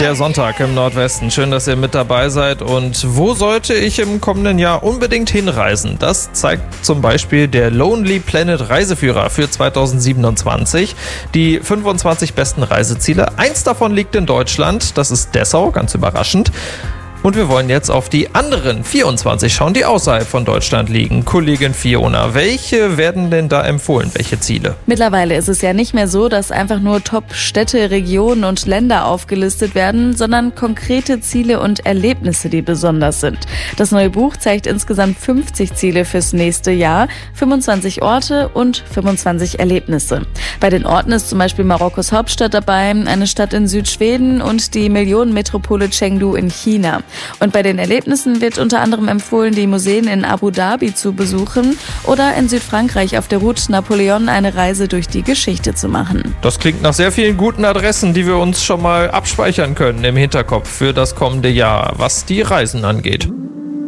Der Sonntag im Nordwesten. Schön, dass ihr mit dabei seid. Und wo sollte ich im kommenden Jahr unbedingt hinreisen? Das zeigt zum Beispiel der Lonely Planet Reiseführer für 2027. Die 25 besten Reiseziele. Eins davon liegt in Deutschland. Das ist Dessau, ganz überraschend. Und wir wollen jetzt auf die anderen 24 schauen, die außerhalb von Deutschland liegen. Kollegin Fiona, welche werden denn da empfohlen? Welche Ziele? Mittlerweile ist es ja nicht mehr so, dass einfach nur Top-Städte, Regionen und Länder aufgelistet werden, sondern konkrete Ziele und Erlebnisse, die besonders sind. Das neue Buch zeigt insgesamt 50 Ziele fürs nächste Jahr, 25 Orte und 25 Erlebnisse. Bei den Orten ist zum Beispiel Marokkos Hauptstadt dabei, eine Stadt in Südschweden und die Millionenmetropole Chengdu in China. Und bei den Erlebnissen wird unter anderem empfohlen, die Museen in Abu Dhabi zu besuchen oder in Südfrankreich auf der Route Napoleon eine Reise durch die Geschichte zu machen. Das klingt nach sehr vielen guten Adressen, die wir uns schon mal abspeichern können im Hinterkopf für das kommende Jahr, was die Reisen angeht.